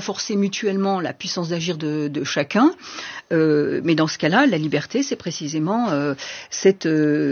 renforcer mutuellement la puissance d'agir de chacun. Mais dans ce cas-là, la liberté, c'est précisément cette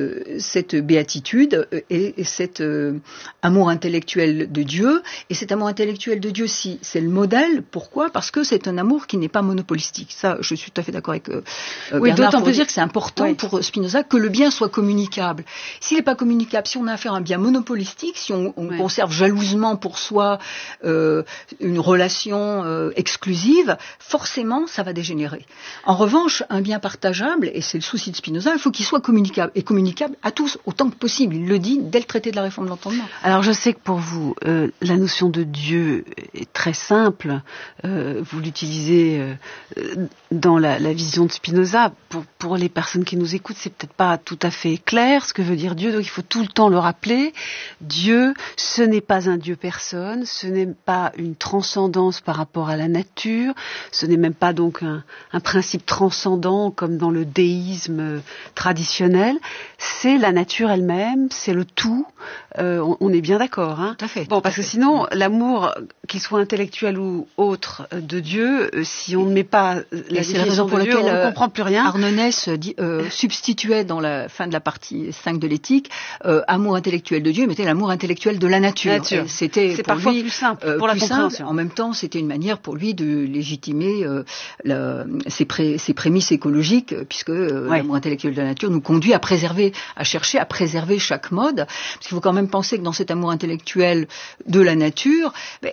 béatitude et cet amour intellectuel de Dieu. Et cet amour intellectuel de Dieu, si c'est le modèle, pourquoi ? Parce que c'est un amour qui n'est pas monopolistique. Ça, je suis tout à fait d'accord avec Bernard pour dire que c'est important pour Spinoza que le bien soit communicable. S'il n'est pas communicable, si on a affaire à un bien monopolistique, si on conserve jalousement pour soi une relation exclusive, forcément, ça va dégénérer. En revanche, un bien partageable, et c'est le souci de Spinoza, il faut qu'il soit communicable, et communicable à tous autant que possible. Il le dit dès le traité de la réforme de l'entendement. Alors je sais que pour vous, la notion de Dieu est très simple. Vous l'utilisez dans la vision de Spinoza. Pour les personnes qui nous écoutent, c'est peut-être pas tout à fait clair ce que veut dire Dieu, donc il faut tout le temps le rappeler. Dieu, ce n'est pas un Dieu personne, ce n'est pas une transcendance par rapport à la nature, ce n'est même pas donc un principe transcendant comme dans le déisme traditionnel, c'est la nature elle-même, c'est le tout, on est bien d'accord, hein ? Tout à fait. Bon, parce que sinon, l'amour, qu'il soit intellectuel ou autre de Dieu, si on ne met pas la définition de Dieu, on ne comprend plus rien. Arnonès substituait dans la fin de la partie 5 de l'éthique, amour intellectuel de Dieu, il mettait l'amour intellectuel de la nature. C'est parfois lui, plus simple pour la compréhension. En même temps, c'était une manière pour lui de légitimer ses prémices écologiques, puisque l'amour intellectuel de la nature nous conduit à chercher à préserver chaque mode. Parce qu'il faut quand même penser que dans cet amour intellectuel de la nature,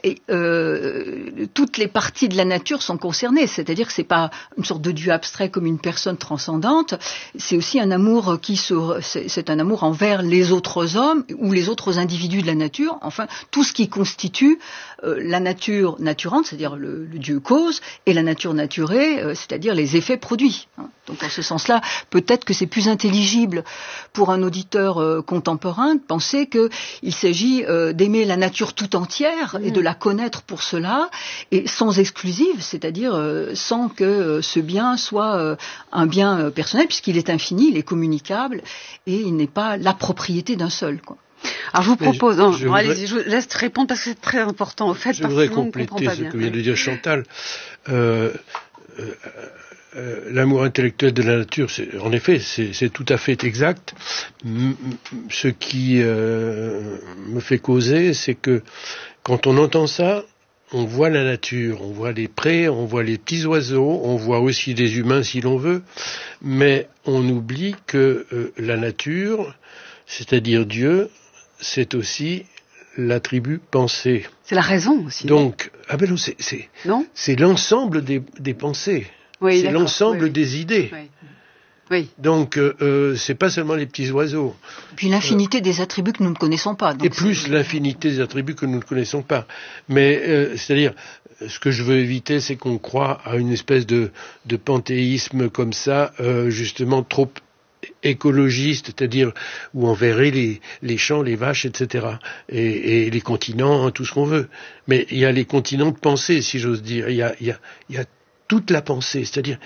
toutes les parties de la nature sont concernées. C'est-à-dire que c'est pas une sorte de Dieu abstrait comme une personne transcendante. C'est aussi un amour c'est un amour envers les autres hommes ou les autres individus de la nature. Enfin, tout ce qui constitue la nature naturante, c'est-à-dire le Dieu cause, et la nature naturée, c'est-à-dire les effets produits. Donc, en ce sens-là, peut-être que c'est plus intelligible pour un auditeur contemporain de penser qu'il s'agit d'aimer la nature tout entière et de la connaître pour cela, et sans exclusive, c'est-à-dire sans que ce bien soit un bien personnel, puisqu'il est infini, il est communicable, et il n'est pas la propriété d'un seul, quoi. Alors je vous propose, allez-y, je vous laisse répondre parce que c'est très important au fait. Je voudrais compléter ce que vient de dire Chantal. L'amour intellectuel de la nature, en effet, c'est tout à fait exact. Ce qui me fait causer, c'est que quand on entend ça, on voit la nature, on voit les prés, on voit les petits oiseaux, on voit aussi des humains si l'on veut, mais on oublie que la nature, c'est-à-dire Dieu, c'est aussi l'attribut pensée. C'est la raison aussi. Donc, c'est l'ensemble des pensées. Oui, c'est l'ensemble des idées. Oui. Donc, c'est pas seulement les petits oiseaux. Puis l'infinité des attributs que nous ne connaissons pas. Donc et plus l'infinité des attributs que nous ne connaissons pas. Mais, c'est-à-dire, ce que je veux éviter, c'est qu'on croit à une espèce de panthéisme comme ça, justement trop écologiste, c'est-à-dire où on verrait les champs, les vaches, etc. Et les continents, tout ce qu'on veut. Mais il y a les continents de pensée, si j'ose dire. Il y a toute la pensée, c'est-à-dire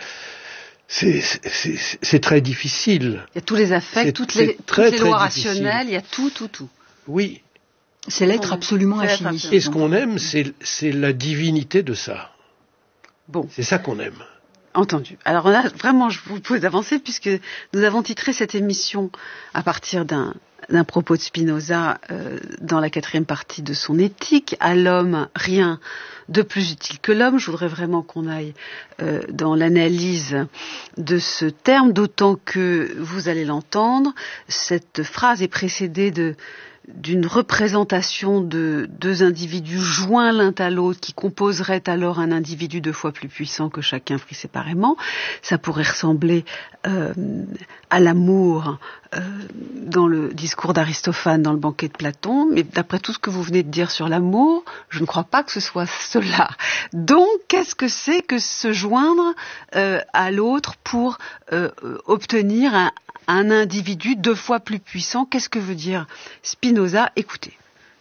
c'est très difficile. Il y a tous les affects, toutes les lois rationnelles, il y a tout. Oui. C'est l'être absolument infini. Et ce qu'on aime, c'est la divinité de ça. Bon. C'est ça qu'on aime. Entendu. Alors là, vraiment, je vous propose d'avancer puisque nous avons titré cette émission à partir d'un propos de Spinoza dans la 4e partie de son Éthique, à l'homme rien de plus utile que l'homme. Je voudrais vraiment qu'on aille dans l'analyse de ce terme, d'autant que vous allez l'entendre, cette phrase est précédée d'une représentation de deux individus joints l'un à l'autre qui composeraient alors un individu 2 fois plus puissant que chacun pris séparément. Ça pourrait ressembler à l'amour dans le discours d'Aristophane dans le banquet de Platon, mais d'après tout ce que vous venez de dire sur l'amour, je ne crois pas que ce soit cela. Donc, qu'est-ce que c'est que se joindre à l'autre pour obtenir un individu 2 fois plus puissant? Qu'est-ce que veut dire Spinoza? Écoutez.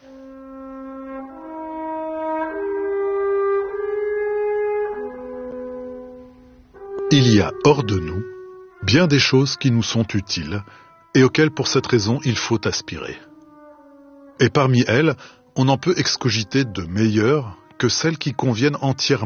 Il y a hors de nous bien des choses qui nous sont utiles et auxquelles pour cette raison il faut aspirer. Et parmi elles, on en peut excogiter de meilleures que celles qui conviennent entièrement